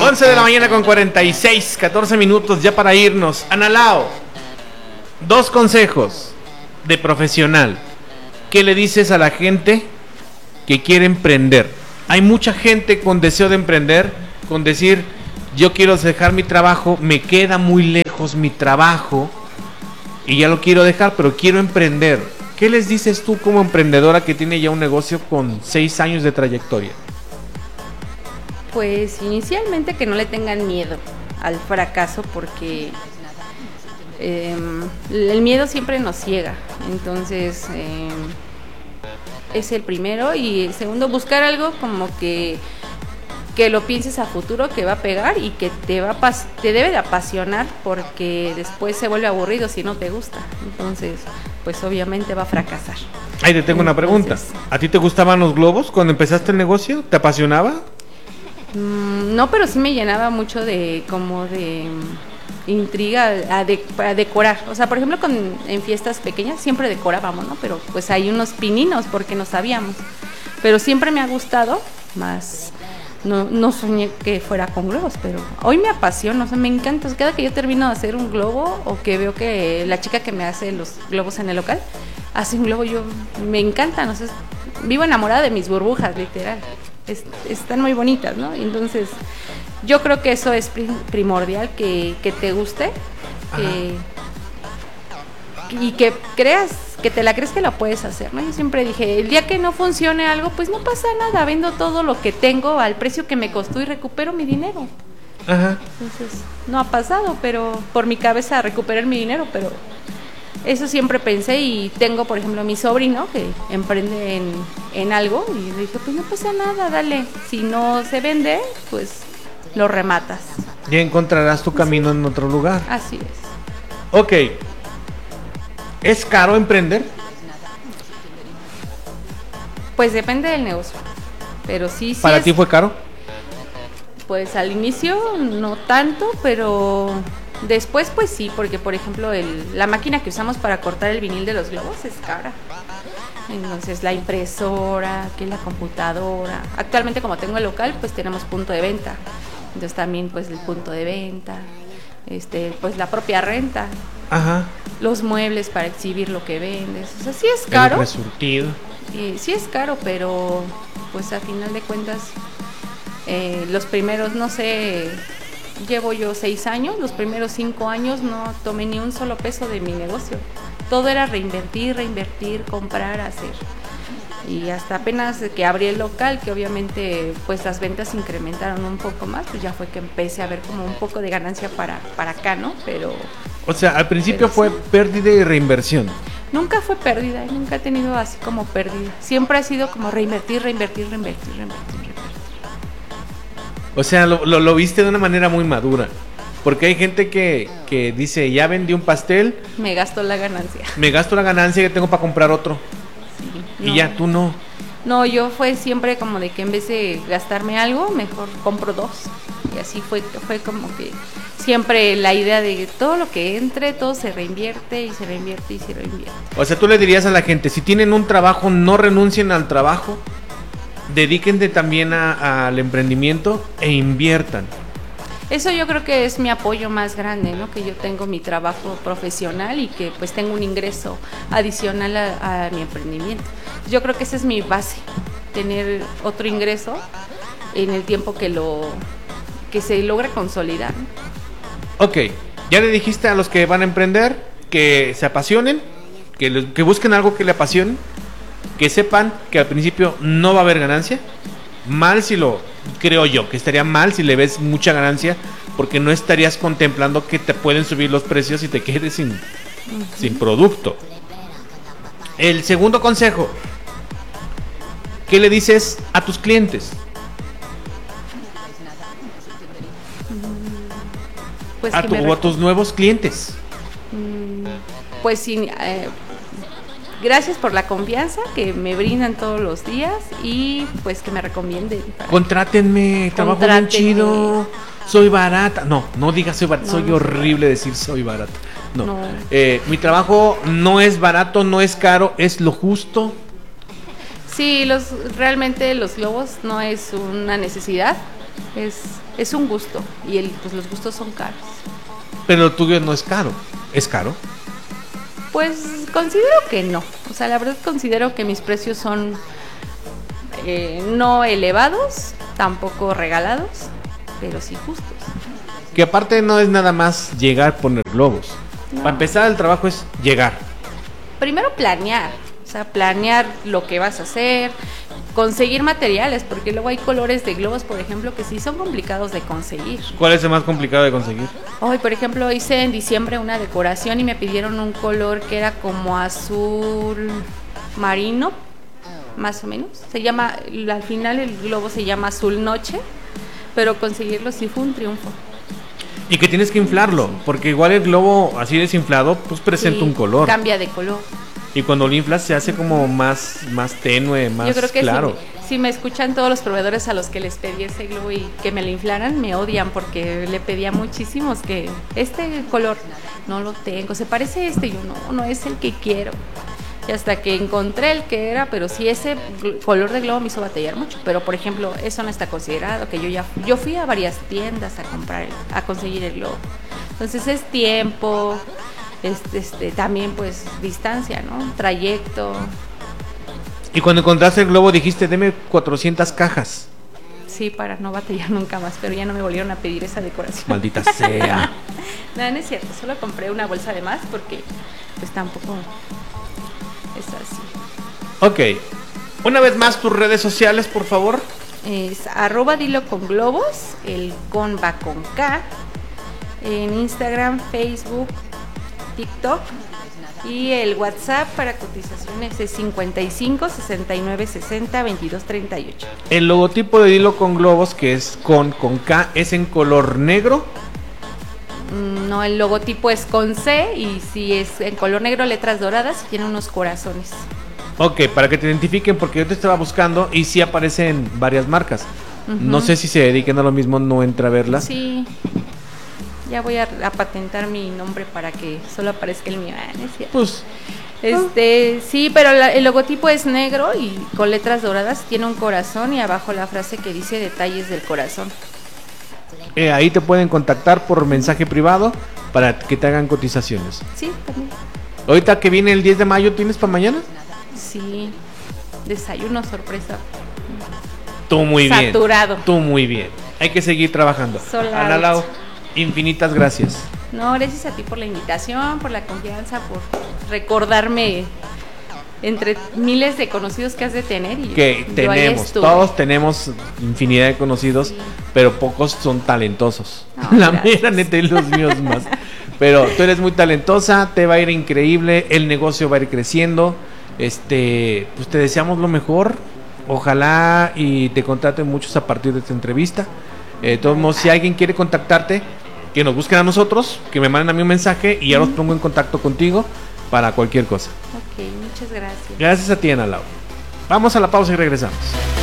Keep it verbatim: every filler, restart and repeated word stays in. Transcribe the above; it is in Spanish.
once de la mañana con cuarenta y seis, catorce minutos ya para irnos. Analao, dos consejos de profesional. ¿Qué le dices a la gente que quiere emprender? Hay mucha gente con deseo de emprender, con decir, yo quiero dejar mi trabajo, me queda muy lejos mi trabajo y ya lo quiero dejar, pero quiero emprender. ¿Qué les dices tú como emprendedora que tiene ya un negocio con seis años de trayectoria? Pues inicialmente que no le tengan miedo al fracaso, porque eh, el miedo siempre nos ciega. Entonces eh, es el primero. Y el segundo, buscar algo como que que lo pienses a futuro, que va a pegar y que te va a te debe de apasionar, porque después se vuelve aburrido si no te gusta. Entonces pues obviamente va a fracasar. Ahí te tengo Entonces, una pregunta. ¿A ti te gustaban los globos cuando empezaste el negocio? ¿Te apasionaba? Mm, no, pero sí me llenaba mucho de como de intriga a de, para decorar. O sea, por ejemplo, con, en fiestas pequeñas siempre decorábamos, ¿no? Pero pues hay unos pininos porque no sabíamos. Pero siempre me ha gustado más. No, no soñé que fuera con globos, pero hoy me apasiona, o sea, me encanta. O sea, cada que yo termino de hacer un globo o que veo que la chica que me hace los globos en el local hace un globo, yo me encantan. O sea, vivo enamorada de mis burbujas, literal. Es, están muy bonitas, ¿no? Entonces, yo creo que eso es primordial, que, que te guste, que, y que creas, que te la crees que la puedes hacer, ¿no? Yo siempre dije, el día que no funcione algo, pues no pasa nada, vendo todo lo que tengo al precio que me costó y recupero mi dinero. Ajá. Entonces, no ha pasado, pero por mi cabeza recuperar mi dinero, pero eso siempre pensé. Y tengo, por ejemplo, mi sobrino que emprende en, en algo y le dije, pues no pasa nada, dale, si no se vende, pues lo rematas. Ya encontrarás tu camino sí. en otro lugar. Así es. Ok. ¿Es caro emprender? Pues depende del negocio, pero sí, sí. ¿Para es, ti fue caro? Pues al inicio no tanto, pero después pues sí, porque por ejemplo el, la máquina que usamos para cortar el vinil de los globos es cara. Entonces la impresora, que la computadora. Actualmente, como tengo el local, pues tenemos punto de venta. Entonces también pues el punto de venta, este, pues la propia renta. Ajá. Los muebles para exhibir lo que vendes. O sea, sí es caro. El resurtido. Y sí es caro, pero pues a final de cuentas, eh, los primeros, no sé, llevo yo seis años, los primeros cinco años no tomé ni un solo peso de mi negocio. Todo era reinvertir, reinvertir, comprar, hacer. Y hasta apenas que abrí el local, que obviamente pues las ventas incrementaron un poco más, pues ya fue que empecé a ver como un poco de ganancia para, para acá, ¿no? Pero... O sea, al principio fue sí. pérdida y reinversión. Nunca fue pérdida, nunca he tenido así como pérdida. Siempre ha sido como reinvertir, reinvertir, reinvertir, reinvertir, reinvertir. O sea, lo, lo, lo viste de una manera muy madura. Porque hay gente que, que dice, ya vendí un pastel. Me gasto la ganancia. Me gasto la ganancia que tengo para comprar otro. Sí, y no. ya, tú no. No, yo fue siempre como de que en vez de gastarme algo, mejor compro dos. Y así fue, fue como que siempre la idea de que todo lo que entre, todo se reinvierte y se reinvierte y se reinvierte. O sea, tú le dirías a la gente, si tienen un trabajo, no renuncien al trabajo, dedíquense también a, al emprendimiento e inviertan. Eso yo creo que es mi apoyo más grande, ¿no? Que yo tengo mi trabajo profesional y que pues tengo un ingreso adicional a, a mi emprendimiento. Yo creo que esa es mi base, tener otro ingreso en el tiempo que lo que se logra consolidar. Ok, ya le dijiste a los que van a emprender que se apasionen, que, que busquen algo que le apasione, que sepan que al principio no va a haber ganancia. Mal si lo, creo yo, que estaría mal si le ves mucha ganancia, porque no estarías contemplando que te pueden subir los precios y te quedes sin, uh-huh. sin producto. El segundo consejo, ¿qué le dices a tus clientes? Pues a, tu, o a tus nuevos clientes. Pues sí, eh, gracias por la confianza que me brindan todos los días y pues que me recomienden. Contrátenme, trabajo bien chido, soy barata. No, no digas soy barata, no, soy no horrible decir soy barata. No, no. Eh, mi trabajo no es barato, no es caro, es lo justo. Sí, los realmente los globos no es una necesidad. Es, es un gusto y el, pues los gustos son caros. Pero lo tuyo no es caro. ¿Es caro? Pues considero que no. O sea, la verdad considero que mis precios son eh, no elevados, tampoco regalados, pero sí justos. Que aparte no es nada más llegar a poner globos. No. Para empezar el trabajo es llegar. Primero planear, o sea, planear lo que vas a hacer, conseguir materiales, porque luego hay colores de globos, por ejemplo, que sí son complicados de conseguir. ¿Cuál es el más complicado de conseguir? Hoy, por ejemplo, hice en diciembre una decoración y me pidieron un color que era como azul marino, más o menos. Se llama, al final el globo se llama azul noche, pero conseguirlo sí fue un triunfo. Y que tienes que inflarlo, porque igual el globo así desinflado, pues presenta sí, un color. Cambia de color. Y cuando lo inflas se hace como más, más tenue, más Yo creo que claro. Si, si me escuchan todos los proveedores a los que les pedí ese globo y que me lo inflaran, me odian porque le pedía muchísimos que este color no lo tengo, se parece a este, y yo no, no es el que quiero. Y hasta que encontré el que era, pero sí ese color de globo me hizo batallar mucho. Pero por ejemplo, eso no está considerado, que yo ya yo fui a varias tiendas a comprar, a conseguir el globo. Entonces es tiempo, este, este también pues distancia, ¿no? Trayecto. Y cuando encontraste el globo dijiste, deme cuatrocientas cajas. Sí, para no batallar nunca más, pero ya no me volvieron a pedir esa decoración. Maldita sea. No, no es cierto, solo compré una bolsa de más porque pues tampoco... Es así. Ok. Una vez más, tus redes sociales, por favor. Es arroba dilo con globos. El con va con K. En Instagram, Facebook, TikTok. Y el WhatsApp para cotizaciones es cincuenta y cinco, sesenta y nueve, sesenta, veintidós, treinta y ocho. El logotipo de Dilo con globos, que es con, con K, es en color negro. No, el logotipo es con C y si es en color negro, letras doradas, tiene unos corazones. Ok, para que te identifiquen, porque yo te estaba buscando y sí aparecen varias marcas. Uh-huh. No sé si se dediquen a lo mismo, no entra a verlas. Sí, ya voy a, a patentar mi nombre para que solo aparezca el mío. Ah, no es cierto. Pues, este, ah. sí, pero la, el logotipo es negro y con letras doradas, tiene un corazón y abajo la frase que dice detalles del corazón. Eh, ahí te pueden contactar por mensaje privado para que te hagan cotizaciones. Sí, también. Ahorita que viene el diez de mayo, ¿tienes para mañana? Sí, desayuno sorpresa. Tú muy bien. Saturado. Tú muy bien. Hay que seguir trabajando. Ana Lau, infinitas gracias. No, gracias a ti por la invitación, por la confianza, por recordarme entre miles de conocidos que has de tener. Y que tenemos, todos tenemos infinidad de conocidos, sí, pero pocos son talentosos. No, la mera neta y los míos más. Pero tú eres muy talentosa, te va a ir increíble, el negocio va a ir creciendo. Este, pues te deseamos lo mejor. Ojalá y te contraten muchos a partir de esta entrevista. Eh, de todos modos, si alguien quiere contactarte, que nos busquen a nosotros, que me manden a mí un mensaje y ya los pongo en contacto contigo para cualquier cosa. Ok, muchas gracias. Gracias a ti, Ana Lau. Vamos a la pausa y regresamos.